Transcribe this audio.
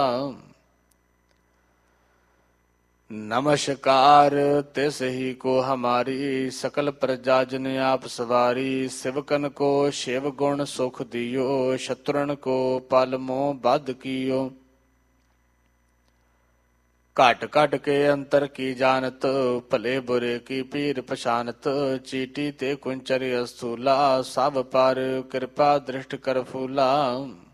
नमस्कार तिस ही को हमारी सकल प्रजा जन आप सवारी सिवकन को शिव गुण सुख दियो शत्रुन को पल मोह बद कियो घट घट के अंतर की जानत भले बुरे की पीर पछानत चीटी ते कुंचर अस्तूला सब पर कृपा दृष्ट कर फूला।